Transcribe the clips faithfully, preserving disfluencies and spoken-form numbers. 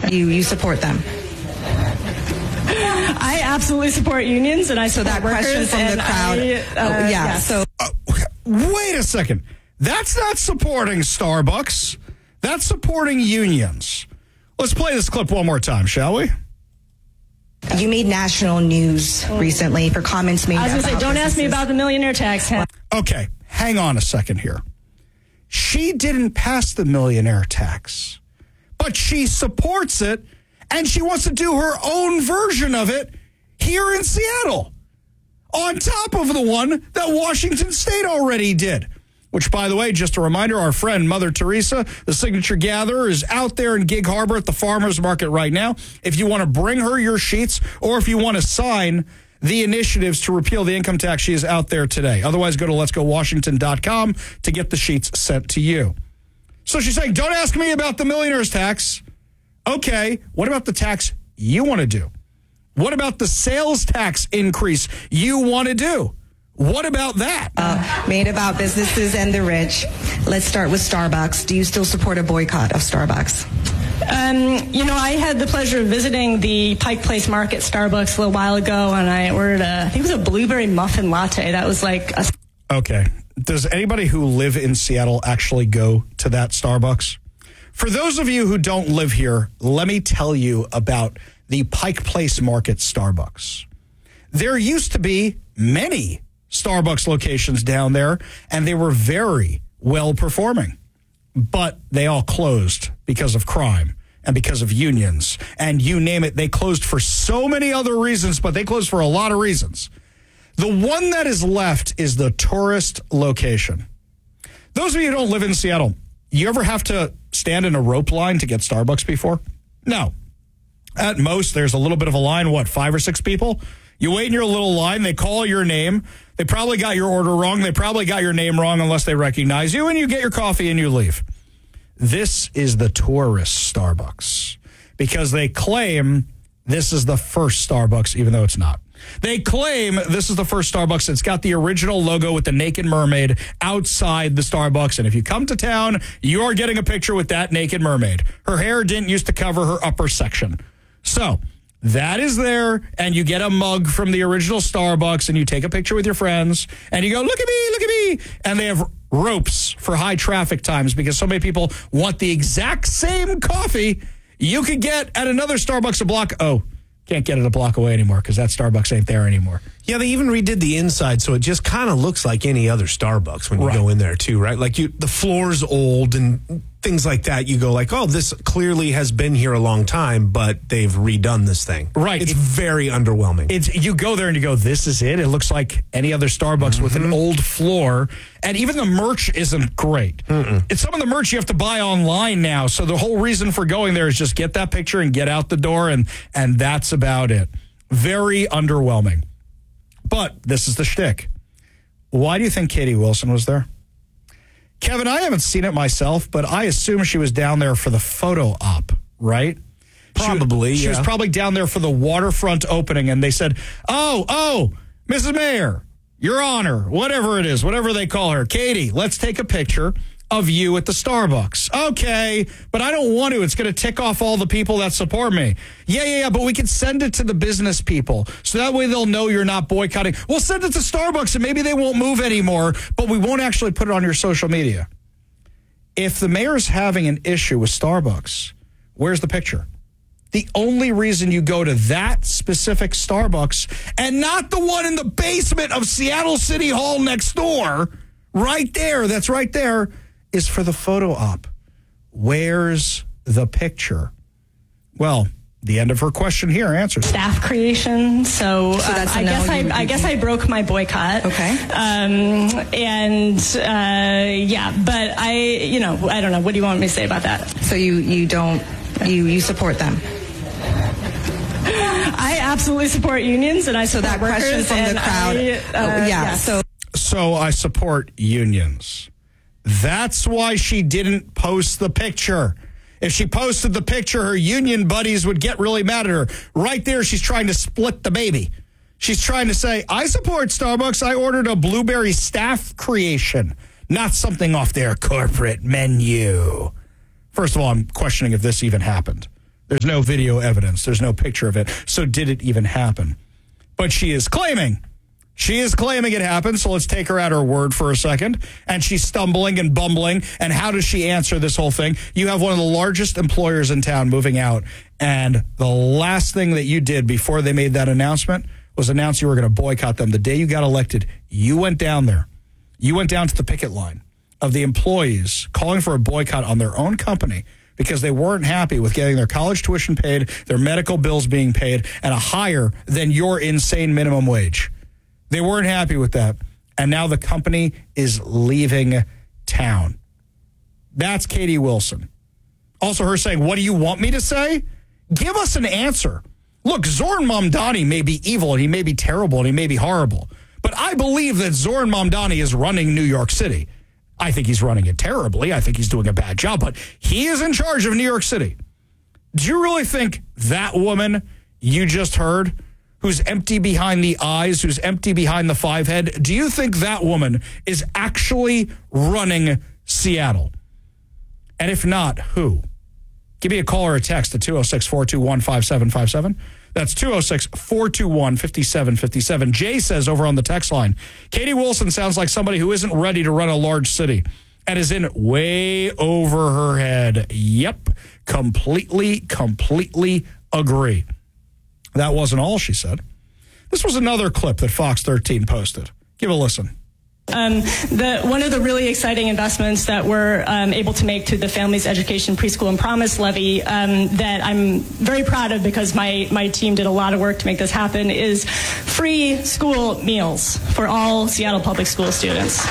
You you support them. I absolutely support unions, and I so support that question workers, from the and crowd. I, uh, oh, yeah. Yes. So uh, wait a second. That's not supporting Starbucks. That's supporting unions. Let's play this clip one more time, shall we? You made national news recently for comments made. I was going to say, don't ask me businesses. about the millionaire tax. Okay, hang on a second here. She didn't pass the millionaire tax, but she supports it, and she wants to do her own version of it here in Seattle, on top of the one that Washington State already did. Which, by the way, just a reminder, our friend Mother Teresa, the Signature Gatherer, is out there in Gig Harbor at the farmers market right now. If you want to bring her your sheets, or if you want to sign the initiatives to repeal the income tax, she is out there today. Otherwise, go to lets go washington dot com to get the sheets sent to you. So she's saying, don't ask me about the millionaire's tax. Okay, what about the tax you want to do? What about the sales tax increase you want to do? What about that? Uh, made about businesses and the rich. Let's start with Starbucks. Do you still support a boycott of Starbucks? Um, you know, I had the pleasure of visiting the Pike Place Market Starbucks a little while ago, and I ordered a, I think it was a blueberry muffin latte. That was like a... Okay. Does anybody who live in Seattle actually go to that Starbucks? For those of you who don't live here, let me tell you about the Pike Place Market Starbucks. There used to be many Starbucks locations down there, and they were very well performing. But they all closed because of crime and because of unions. And you name it, they closed for so many other reasons, but they closed for a lot of reasons. The one that is left is the tourist location. Those of you who don't live in Seattle, you ever have to stand in a rope line to get Starbucks before? No. At most, there's a little bit of a line, what, five or six people? You wait in your little line, they call your name, they probably got your order wrong, they probably got your name wrong unless they recognize you, and you get your coffee and you leave. This is the tourist Starbucks because they claim this is the first Starbucks, even though it's not. They claim this is the first Starbucks. It's got the original logo with the naked mermaid outside the Starbucks. And if you come to town, you're getting a picture with that naked mermaid. Her hair didn't used to cover her upper section. So that is there, and you get a mug from the original Starbucks, and you take a picture with your friends, and you go, look at me, look at me. And they have ropes for high traffic times because so many people want the exact same coffee you could get at another Starbucks a block. Oh, can't get it a block away anymore because that Starbucks ain't there anymore. Yeah, they even redid the inside, so it just kind of looks like any other Starbucks when you right. go in there, too, right? Like, you, the floor's old and things like that. You go like, oh, this clearly has been here a long time, but they've redone this thing. Right. It's it, very underwhelming. It's you go there and you go, this is it? It looks like any other Starbucks mm-hmm. with an old floor. And even the merch isn't great. Mm-mm. It's some of the merch you have to buy online now. So the whole reason for going there is just get that picture and get out the door, and and that's about it. Very underwhelming. But this is the shtick. Why do you think Katie Wilson was there? Kevin, I haven't seen it myself, but I assume she was down there for the photo op, right? Probably, She, yeah. she was probably down there for the waterfront opening, and they said, oh, oh, Missus Mayor, Your Honor, whatever it is, whatever they call her, Katie, let's take a picture of you at the Starbucks. Okay, but I don't want to. It's going to tick off all the people that support me. Yeah, yeah, yeah, but we can send it to the business people. So that way they'll know you're not boycotting. We'll send it to Starbucks and maybe they won't move anymore, but we won't actually put it on your social media. If the mayor's having an issue with Starbucks, where's the picture? The only reason you go to that specific Starbucks and not the one in the basement of Seattle City Hall next door, right there, that's right there, is for the photo op. Where's the picture? Well, the end of her question here answers. Staff creation. So, so that's uh, I no, guess you, I, you, I guess I broke my boycott. Okay. Um, and uh, yeah, but I, you know, I don't know. What do you want me to say about that? So you you don't you you support them? I absolutely support unions, and I support so that workers. question from and the crowd. I, uh, oh, yeah. Yes. So. So I support unions. That's why she didn't post the picture. If she posted the picture, her union buddies would get really mad at her. Right there, she's trying to split the baby. She's trying to say, I support Starbucks. I ordered a blueberry staff creation, not something off their corporate menu. First of all, I'm questioning if this even happened. There's no video evidence. There's no picture of it. So did it even happen? But she is claiming. She is claiming it happened, so let's take her at her word for a second. And she's stumbling and bumbling. And how does she answer this whole thing? You have one of the largest employers in town moving out, and the last thing that you did before they made that announcement was announce you were going to boycott them. The day you got elected, you went down there. You went down to the picket line of the employees calling for a boycott on their own company because they weren't happy with getting their college tuition paid, their medical bills being paid, and a higher than your insane minimum wage. They weren't happy with that. And now the company is leaving town. That's Katie Wilson. Also her saying, what do you want me to say? Give us an answer. Look, Zoran Mamdani may be evil and he may be terrible and he may be horrible. But I believe that Zoran Mamdani is running New York City. I think he's running it terribly. I think he's doing a bad job. But he is in charge of New York City. Do you really think that woman you just heard, who's empty behind the eyes, who's empty behind the five head, do you think that woman is actually running Seattle? And if not, who? Give me a call or a text at two oh six, four two one, five seven five seven. That's two oh six, four two one, five seven five seven. Jay says over on the text line, Katie Wilson sounds like somebody who isn't ready to run a large city and is in way over her head. Yep, completely, completely agree. That wasn't all she said. This was another clip that Fox thirteen posted. Give a listen. Um, the, one of the really exciting investments that we're um, able to make to the Families Education Preschool and Promise Levy um, that I'm very proud of because my, my team did a lot of work to make this happen is free school meals for all Seattle public school students.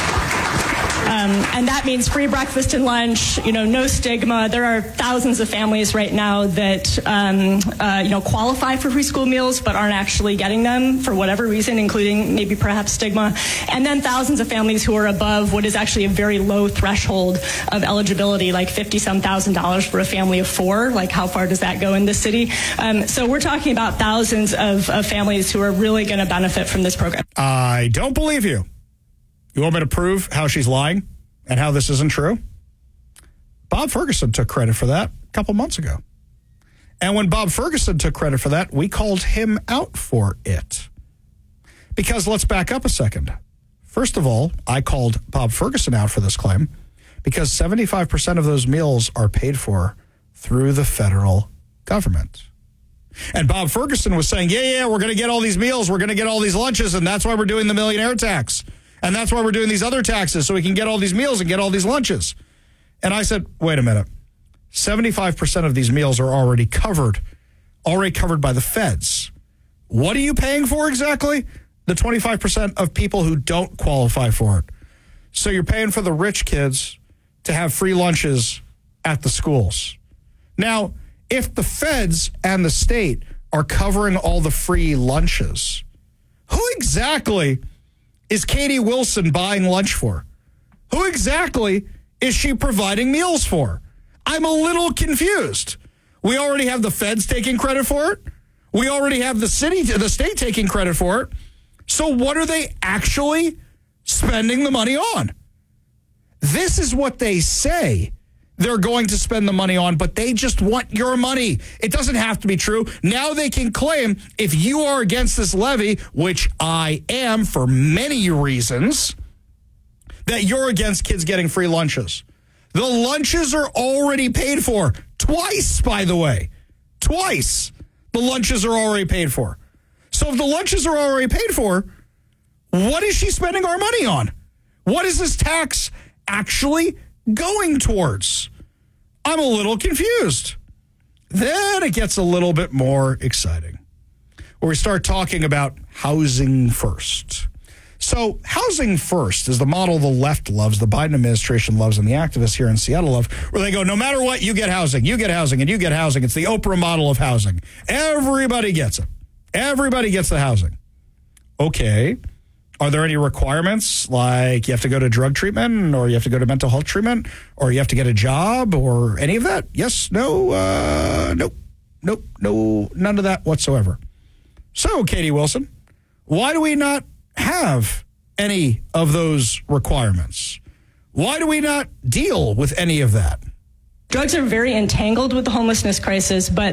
Um, and that means free breakfast and lunch, you know, no stigma. There are thousands of families right now that, um, uh, you know, qualify for free school meals but aren't actually getting them for whatever reason, including maybe perhaps stigma. And then thousands of families who are above what is actually a very low threshold of eligibility, like fifty-some thousand dollars for a family of four. Like, how far does that go in this city? Um, so we're talking about thousands of, of families who are really going to benefit from this program. I don't believe you. You want me to prove how she's lying and how this isn't true? Bob Ferguson took credit for that a couple months ago. And when Bob Ferguson took credit for that, we called him out for it. Because let's back up a second. First of all, I called Bob Ferguson out for this claim because seventy-five percent of those meals are paid for through the federal government. And Bob Ferguson was saying, yeah, yeah, we're going to get all these meals, we're going to get all these lunches, and that's why we're doing the millionaire tax. And that's why we're doing these other taxes, so we can get all these meals and get all these lunches. And I said, wait a minute. seventy-five percent of these meals are already covered, already covered by the feds. What are you paying for exactly? The twenty-five percent of people who don't qualify for it. So you're paying for the rich kids to have free lunches at the schools. Now, if the feds and the state are covering all the free lunches, who exactly is Katie Wilson buying lunch for? Who exactly is she providing meals for? I'm a little confused. We already have the feds taking credit for it. We already have the city, the state taking credit for it. So what are they actually spending the money on? This is what they say they're going to spend the money on, but they just want your money. It doesn't have to be true. Now they can claim if you are against this levy, which I am for many reasons, that you're against kids getting free lunches. The lunches are already paid for. Twice, by the way. Twice. The lunches are already paid for. So if the lunches are already paid for, what is she spending our money on? What is this tax actually going towards? I'm a little confused. Then it gets a little bit more exciting, where we start talking about housing first. So housing first is the model the left loves, the Biden administration loves, and the activists here in Seattle love, where they go, no matter what, you get housing, you get housing, and you get housing. It's the Oprah model of housing. Everybody gets it. Everybody gets the housing. Okay. Are there any requirements, like you have to go to drug treatment, or you have to go to mental health treatment, or you have to get a job, or any of that? Yes, no, uh, nope, nope, no, none of that whatsoever. So, Katie Wilson, why do we not have any of those requirements? Why do we not deal with any of that? Drugs are very entangled with the homelessness crisis, but